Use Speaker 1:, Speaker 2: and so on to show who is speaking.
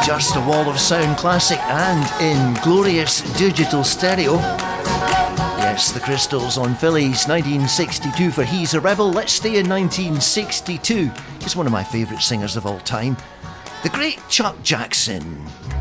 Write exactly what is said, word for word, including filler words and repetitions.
Speaker 1: just a wall of sound classic and in glorious digital stereo. Yes, the Crystals on Phillies, nineteen sixty-two for He's a Rebel. Let's stay in nineteen sixty-two. He's one of my favourite singers of all time, the great Chuck Jackson.